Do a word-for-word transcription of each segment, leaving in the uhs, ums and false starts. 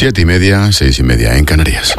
Siete y media, seis y media en Canarias.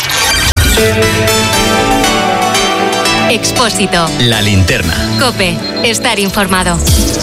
Expósito. La linterna. COPE. Estar informado.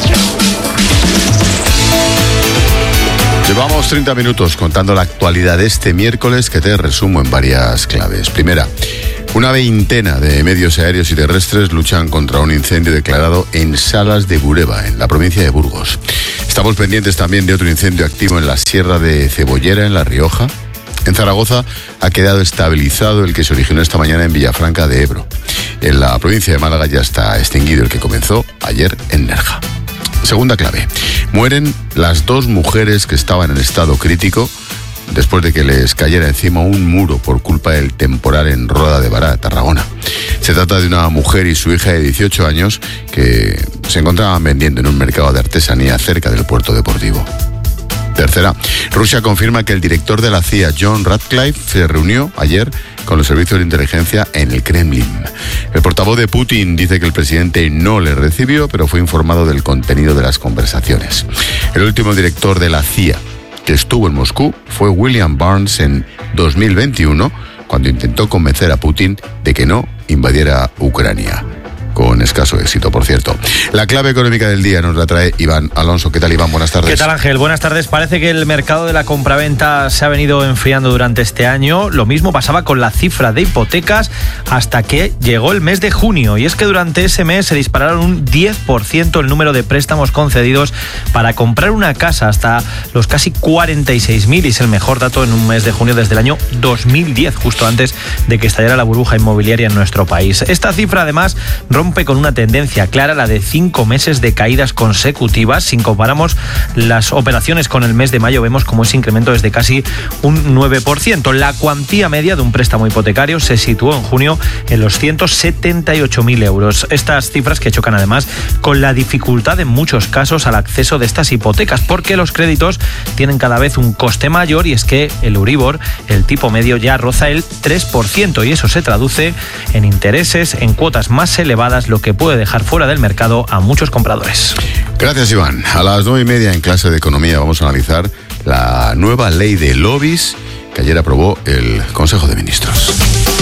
Llevamos treinta minutos contando la actualidad de este miércoles, que te resumo en varias claves. Primera, una veintena de medios aéreos y terrestres luchan contra un incendio declarado en Salas de Bureba, en la provincia de Burgos. Estamos pendientes también de otro incendio activo en la Sierra de Cebollera, en La Rioja. En Zaragoza ha quedado estabilizado el que se originó esta mañana en Villafranca de Ebro. En la provincia de Málaga ya está extinguido el que comenzó ayer en Nerja. Segunda clave. Mueren las dos mujeres que estaban en estado crítico después de que les cayera encima un muro por culpa del temporal en Roda de Bará, Tarragona. Se trata de una mujer y su hija de dieciocho años que se encontraban vendiendo en un mercado de artesanía cerca del puerto deportivo. Tercera, Rusia confirma que el director de la C I A, John Ratcliffe, se reunió ayer con los servicios de inteligencia en el Kremlin. El portavoz de Putin dice que el presidente no le recibió, pero fue informado del contenido de las conversaciones. El último director de la C I A que estuvo en Moscú fue William Burns en dos mil veintiuno, cuando intentó convencer a Putin de que no invadiera Ucrania. Con escaso éxito, por cierto. La clave económica del día nos la trae Iván Alonso. ¿Qué tal, Iván? Buenas tardes. ¿Qué tal, Ángel? Buenas tardes. Parece que el mercado de la compraventa se ha venido enfriando durante este año. Lo mismo pasaba con la cifra de hipotecas hasta que llegó el mes de junio. Y es que durante ese mes se dispararon un diez por ciento el número de préstamos concedidos para comprar una casa, hasta los casi cuarenta y seis mil. Y es el mejor dato en un mes de junio desde el año dos mil diez, justo antes de que estallara la burbuja inmobiliaria en nuestro país. Esta cifra, además, rompe con una tendencia clara, la de cinco meses de caídas consecutivas. Si comparamos las operaciones con el mes de mayo, vemos como ese incremento es de casi un nueve por ciento. La cuantía media de un préstamo hipotecario se situó en junio en los ciento setenta y ocho mil euros. Estas cifras que chocan además con la dificultad en muchos casos al acceso de estas hipotecas, porque los créditos tienen cada vez un coste mayor, y es que el Euribor, el tipo medio, ya roza el tres por ciento, y eso se traduce en intereses en cuotas más elevadas, lo que puede dejar fuera del mercado a muchos compradores. Gracias, Iván. A las nueve y media en clase de economía vamos a analizar la nueva ley de lobbies que ayer aprobó el Consejo de Ministros.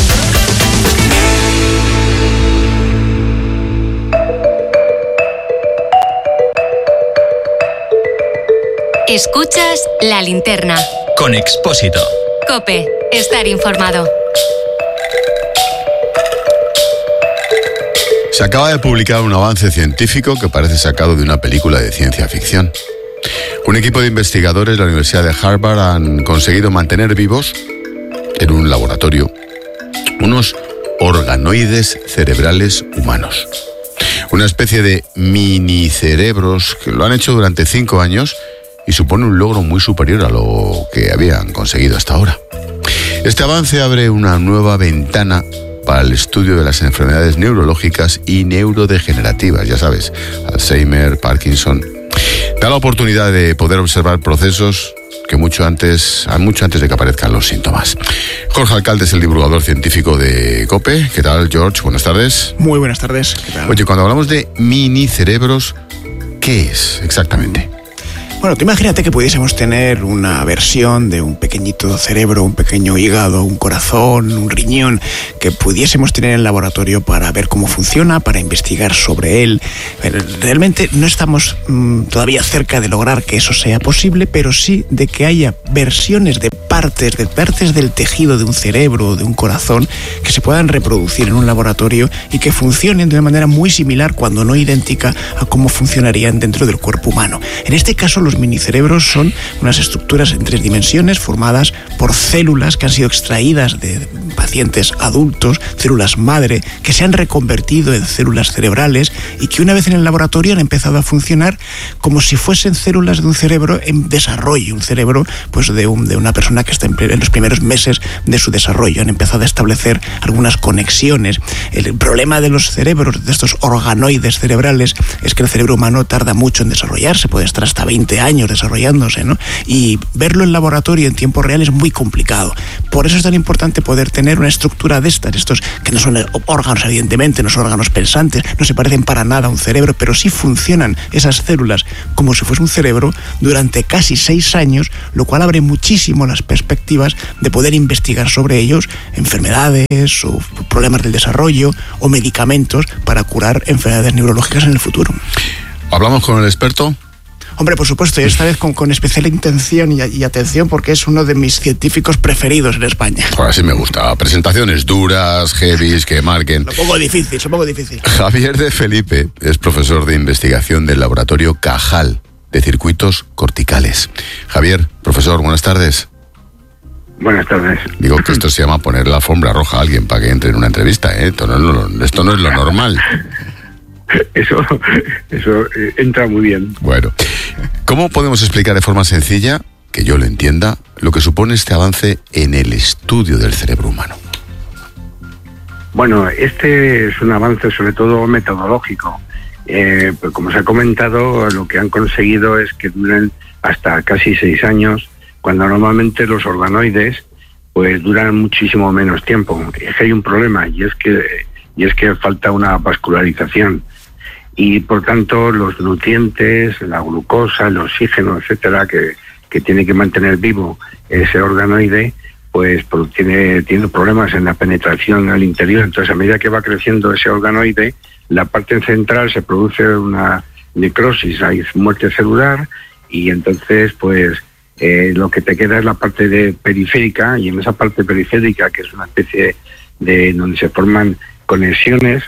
Escuchas La Linterna. Con Expósito. COPE. Estar informado. Se acaba de publicar un avance científico que parece sacado de una película de ciencia ficción. Un equipo de investigadores de la Universidad de Harvard han conseguido mantener vivos, en un laboratorio, unos organoides cerebrales humanos. Una especie de mini cerebros que lo han hecho durante cinco años y supone un logro muy superior a lo que habían conseguido hasta ahora. Este avance abre una nueva ventana para el estudio de las enfermedades neurológicas y neurodegenerativas, ya sabes, Alzheimer, Parkinson. Da la oportunidad de poder observar procesos que mucho antes, mucho antes de que aparezcan los síntomas. Jorge Alcalde es el divulgador científico de COPE. ¿Qué tal, George? Buenas tardes. Muy buenas tardes. ¿Qué tal? Oye, cuando hablamos de mini cerebros, ¿qué es exactamente? Bueno, tú imagínate que pudiésemos tener una versión de un pequeñito cerebro, un pequeño hígado, un corazón, un riñón, que pudiésemos tener en el laboratorio para ver cómo funciona, para investigar sobre él. Realmente no estamos mmm, todavía cerca de lograr que eso sea posible, pero sí de que haya versiones de partes, de partes del tejido de un cerebro o de un corazón que se puedan reproducir en un laboratorio y que funcionen de una manera muy similar, cuando no idéntica, a cómo funcionarían dentro del cuerpo humano. En este caso, los minicerebros son unas estructuras en tres dimensiones formadas por células que han sido extraídas de pacientes adultos, células madre, que se han reconvertido en células cerebrales y que una vez en el laboratorio han empezado a funcionar como si fuesen células de un cerebro en desarrollo, un cerebro pues de, un, de una persona que está en, en los primeros meses de su desarrollo. Han empezado a establecer algunas conexiones. El problema de los cerebros, de estos organoides cerebrales, es que el cerebro humano tarda mucho en desarrollarse, puede estar hasta veinte durante años desarrollándose, ¿no? Y verlo en laboratorio en tiempo real es muy complicado. Por eso es tan importante poder tener una estructura de estas, estos que no son órganos, evidentemente, no son órganos pensantes, no se parecen para nada a un cerebro, pero sí funcionan esas células como si fuese un cerebro durante casi seis años, lo cual abre muchísimo las perspectivas de poder investigar sobre ellos enfermedades o problemas del desarrollo o medicamentos para curar enfermedades neurológicas en el futuro. ¿Hablamos con el experto? Hombre, por supuesto, y esta vez con, con especial intención y, y atención, porque es uno de mis científicos preferidos en España. Ahora sí me gusta. Presentaciones duras, heavies, que marquen. Lo pongo difícil, lo pongo difícil. Javier de Felipe es profesor de investigación del laboratorio Cajal de circuitos corticales. Javier, profesor, buenas tardes. Buenas tardes. Digo que esto se llama poner la alfombra roja a alguien para que entre en una entrevista, ¿eh? Esto no es lo, esto no es lo normal. Eso, eso eh, entra muy bien. Bueno, ¿cómo podemos explicar de forma sencilla, que yo lo entienda, lo que supone este avance en el estudio del cerebro humano? Bueno, este es un avance sobre todo metodológico. Eh, pues como se ha comentado, lo que han conseguido es que duren hasta casi seis años, cuando normalmente los organoides pues duran muchísimo menos tiempo. Es que hay un problema, y es que, y es que falta una vascularización. Y por tanto los nutrientes, la glucosa, el oxígeno, etcétera, que, que tiene que mantener vivo ese organoide, pues tiene, tiene problemas en la penetración al interior. Entonces, a medida que va creciendo ese organoide, la parte central se produce una necrosis, hay muerte celular, y entonces pues eh, lo que te queda es la parte de periférica, y en esa parte periférica, que es una especie de donde se forman conexiones,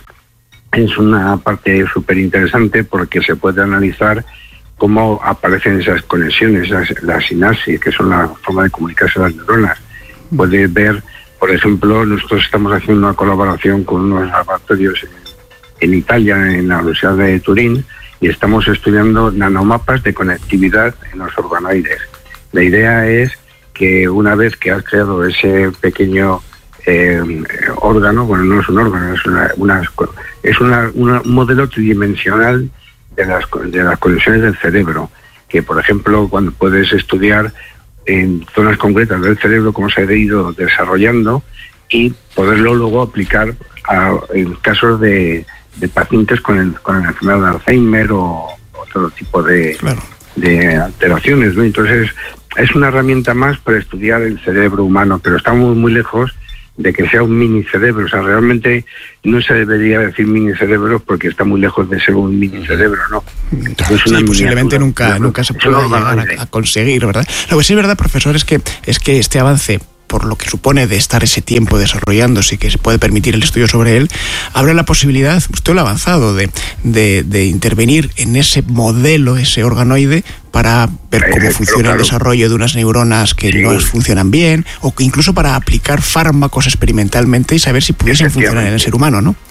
es una parte súper interesante porque se puede analizar cómo aparecen esas conexiones, las, la sinapsis, que son la forma de comunicarse las neuronas. Puedes ver, por ejemplo, nosotros estamos haciendo una colaboración con unos laboratorios en, en Italia, en la Universidad de Turín, y estamos estudiando nanomapas de conectividad en los organoides. La idea es que una vez que has creado ese pequeño eh, órgano, bueno, no es un órgano, es una, una es una, una, un modelo tridimensional de las, de las conexiones del cerebro, que por ejemplo cuando puedes estudiar en zonas concretas del cerebro cómo se ha ido desarrollando y poderlo luego aplicar a, en casos de, de pacientes con, el, con la enfermedad de Alzheimer o otro tipo de, claro. de alteraciones, ¿no? Entonces es una herramienta más para estudiar el cerebro humano, pero estamos muy lejos de que sea un mini cerebro. O sea, realmente no se debería decir mini cerebro porque está muy lejos de ser un mini cerebro, ¿no? Entonces, sí, posiblemente nunca, nunca se pueda llegar a, a conseguir, ¿verdad? Lo que sí es verdad, profesor, es que, es que este avance, por lo que supone de estar ese tiempo desarrollándose y que se puede permitir el estudio sobre él, abre la posibilidad, usted lo ha avanzado, de, de, de intervenir en ese modelo, ese organoide, para ver cómo eh, funciona claro. el desarrollo de unas neuronas que sí. no funcionan bien, o que incluso para aplicar fármacos experimentalmente y saber si pudiesen funcionar en el ser humano, ¿no?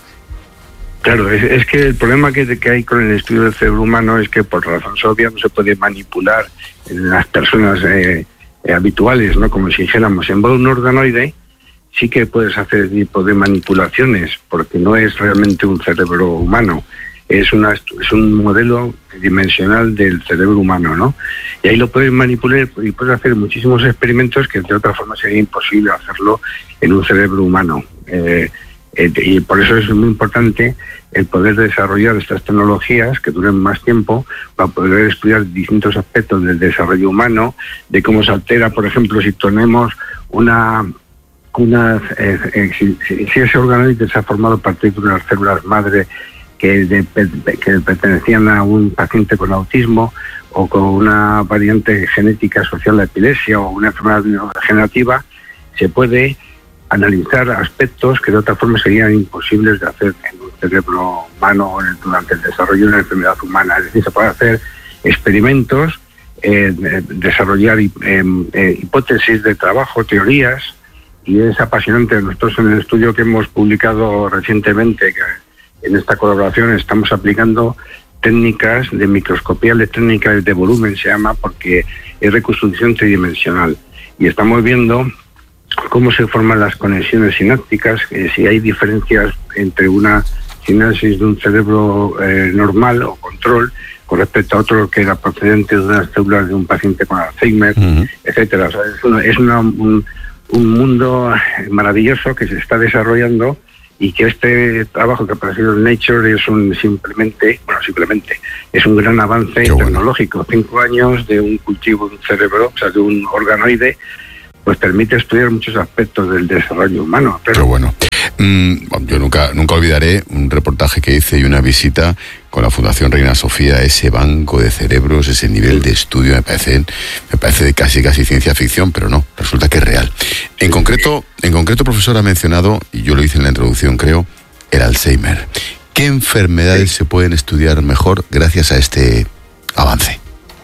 Claro, es, es que el problema que, que hay con el estudio del cerebro humano es que por razones obvias no se puede manipular en las personas eh, eh, habituales, ¿no? Como si dijéramos, en un organoide sí que puedes hacer tipo de manipulaciones, porque no es realmente un cerebro humano. Es, una, es un modelo dimensional del cerebro humano, ¿no? Y ahí lo puedes manipular y puedes hacer muchísimos experimentos que de otra forma sería imposible hacerlo en un cerebro humano. Eh, eh, y por eso es muy importante el poder desarrollar estas tecnologías que duren más tiempo para poder estudiar distintos aspectos del desarrollo humano, de cómo se altera, por ejemplo, si tenemos una... una eh, eh, si, si ese organoide se ha formado a partir de unas células madre Que, de, que pertenecían a un paciente con autismo o con una variante genética asociada a la epilepsia o una enfermedad neurodegenerativa, se puede analizar aspectos que de otra forma serían imposibles de hacer en un cerebro humano durante el desarrollo de una enfermedad humana. Es decir, se puede hacer experimentos, eh, desarrollar eh, eh, hipótesis de trabajo, teorías, y es apasionante. Nosotros en el estudio que hemos publicado recientemente, que en esta colaboración estamos aplicando técnicas de microscopía electrónica de volumen, se llama, porque es reconstrucción tridimensional. Y estamos viendo cómo se forman las conexiones sinápticas, eh, si hay diferencias entre una sinapsis de un cerebro eh, normal o control con respecto a otro que era procedente de unas células de un paciente con Alzheimer, uh-huh. etcétera. O sea, es, una, es una, un, un mundo maravilloso que se está desarrollando, y que este trabajo que ha aparecido en Nature es un simplemente, bueno, simplemente, es un gran avance Qué tecnológico. Bueno. Cinco años de un cultivo de un cerebro, o sea, de un organoide, pues permite estudiar muchos aspectos del desarrollo humano. Pero... Qué bueno. Mm, yo nunca, nunca olvidaré un reportaje que hice y una visita con la Fundación Reina Sofía, ese banco de cerebros, ese nivel de estudio, me parece, me parece casi casi ciencia ficción, pero no, resulta que es real. En concreto, en concreto, profesor, ha mencionado, y yo lo hice en la introducción, creo, el Alzheimer. ¿Qué enfermedades sí. se pueden estudiar mejor gracias a este avance?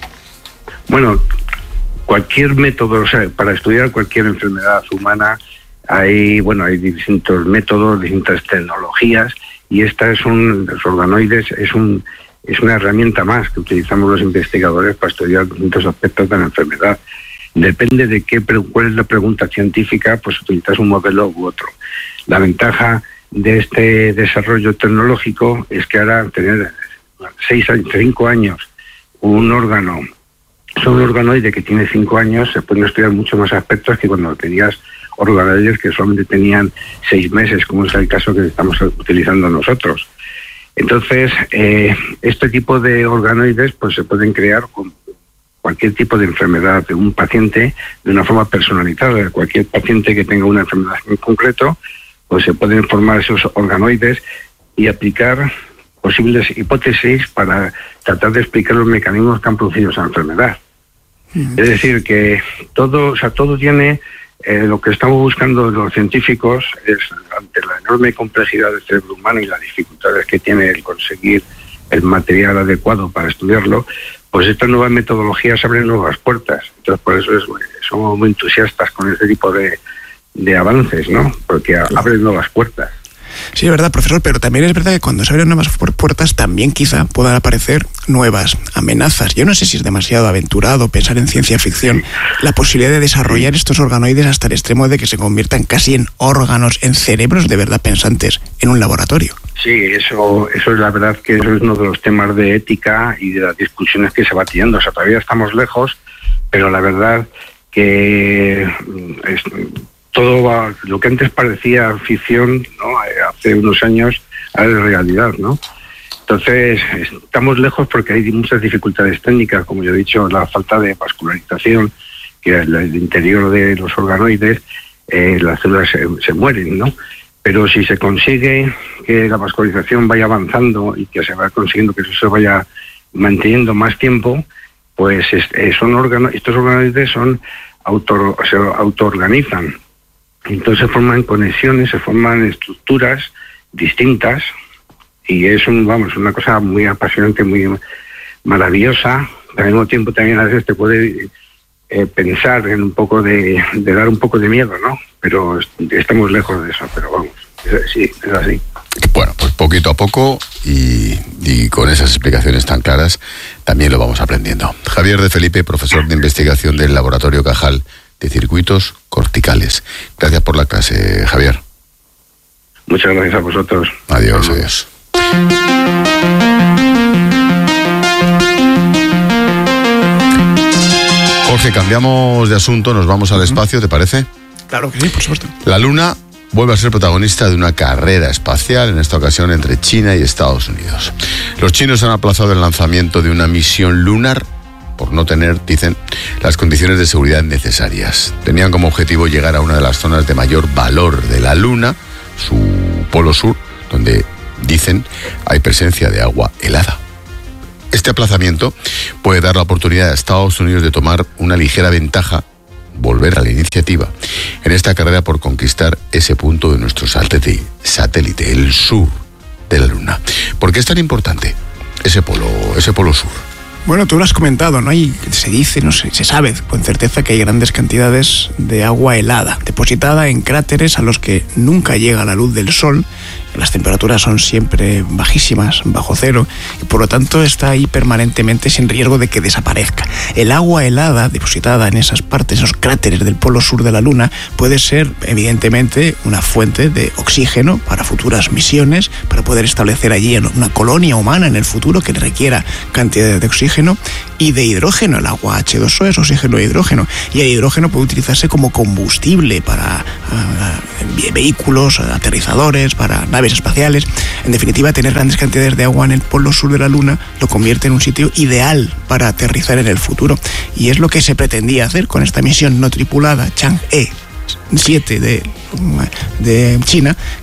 Bueno, cualquier método, o sea, para estudiar cualquier enfermedad humana, hay, bueno, hay distintos métodos, distintas tecnologías, y esta es un, los organoides es un es una herramienta más que utilizamos los investigadores para estudiar distintos aspectos de la enfermedad. Depende de qué, cuál es la pregunta científica, pues utilizas un modelo u otro. La ventaja de este desarrollo tecnológico es que ahora tener seis años, cinco años, un órgano, son un organoide que tiene cinco años, se pueden estudiar mucho más aspectos que cuando tenías organoides que solamente tenían seis meses, como es el caso que estamos utilizando nosotros. Entonces, eh, este tipo de organoides pues se pueden crear con cualquier tipo de enfermedad de un paciente de una forma personalizada. Cualquier paciente que tenga una enfermedad en concreto, pues se pueden formar esos organoides y aplicar posibles hipótesis para tratar de explicar los mecanismos que han producido esa enfermedad. Mm. Es decir, que todo, o sea, todo tiene... Eh, lo que estamos buscando los científicos es, ante la enorme complejidad del cerebro humano y las dificultades que tiene el conseguir el material adecuado para estudiarlo, pues estas nuevas metodologías abren nuevas puertas. Entonces, por eso es, somos muy entusiastas con este tipo de, de avances, ¿no? Porque abren nuevas puertas. Sí, es verdad, profesor, pero también es verdad que cuando se abren nuevas puertas también quizá puedan aparecer nuevas amenazas. Yo no sé si es demasiado aventurado pensar en ciencia ficción la posibilidad de desarrollar estos organoides hasta el extremo de que se conviertan casi en órganos, en cerebros de verdad pensantes en un laboratorio. Sí, eso, eso es la verdad que eso es uno de los temas de ética y de las discusiones que se va teniendo. O sea, todavía estamos lejos, pero la verdad que es, todo va, lo que antes parecía ficción, ¿no? Hace unos años, ahora es realidad, ¿no? Entonces, estamos lejos porque hay muchas dificultades técnicas, como yo he dicho, la falta de vascularización, que el, el interior de los organoides, eh, las células se, se mueren, ¿no? Pero si se consigue que la vascularización vaya avanzando y que se vaya consiguiendo que eso se vaya manteniendo más tiempo, pues es, eh, son órganos, estos organoides son auto, se autoorganizan. Entonces se forman conexiones, se forman estructuras distintas y es un, vamos, una cosa muy apasionante, muy maravillosa. Al mismo tiempo también a veces te puede eh, pensar en un poco de, de dar un poco de miedo, ¿no? Pero estamos lejos de eso, pero vamos, es, sí, es así. Bueno, pues poquito a poco y, y con esas explicaciones tan claras también lo vamos aprendiendo. Javier de Felipe, profesor de investigación del Laboratorio Cajal de Circuitos Corticales. Gracias por la clase, Javier. Muchas gracias a vosotros. Adiós, adiós. Jorge, cambiamos de asunto, nos vamos al espacio, ¿te parece? Claro que sí, por supuesto. La Luna vuelve a ser protagonista de una carrera espacial, en esta ocasión entre China y Estados Unidos. Los chinos han aplazado el lanzamiento de una misión lunar por no tener, dicen, las condiciones de seguridad necesarias. Tenían como objetivo llegar a una de las zonas de mayor valor de la Luna, su polo sur, donde, dicen, hay presencia de agua helada. Este aplazamiento puede dar la oportunidad a Estados Unidos de tomar una ligera ventaja, volver a la iniciativa, en esta carrera por conquistar ese punto de nuestro satélite, satélite, el sur de la Luna. ¿Por qué es tan importante ese polo, ese polo sur? Bueno, tú lo has comentado, ¿no? Hay, se dice, no sé, se sabe con certeza que hay grandes cantidades de agua helada depositada en cráteres a los que nunca llega la luz del sol. Las temperaturas son siempre bajísimas, bajo cero, y por lo tanto está ahí permanentemente sin riesgo de que desaparezca. El agua helada depositada en esas partes, esos cráteres del polo sur de la Luna, puede ser evidentemente una fuente de oxígeno para futuras misiones, para poder establecer allí una colonia humana en el futuro que requiera cantidades de oxígeno, y de hidrógeno. El agua hache dos o es oxígeno e hidrógeno, y el hidrógeno puede utilizarse como combustible para uh, vehículos, aterrizadores, para naves espaciales. En definitiva, tener grandes cantidades de agua en el polo sur de la Luna lo convierte en un sitio ideal para aterrizar en el futuro, y es lo que se pretendía hacer con esta misión no tripulada Chang'e siete de, de China,